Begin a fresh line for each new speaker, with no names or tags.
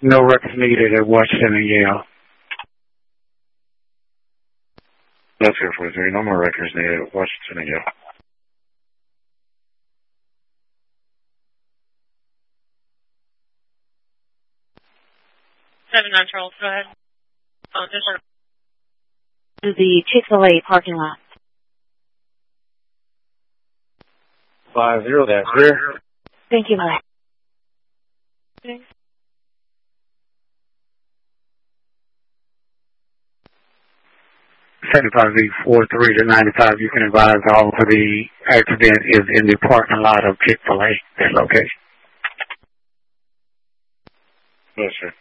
No records needed at Washington and Yale.
That's here 43. No more records needed at Washington and Yale.
7 on Charles, go ahead.
To the Chick-fil-A parking lot.
50, that's clear.
Thank you, Mike.
Okay.
75V43 to 95, you can advise all for the accident is in the parking lot of Chick-fil-A, that location.
Yes, sir.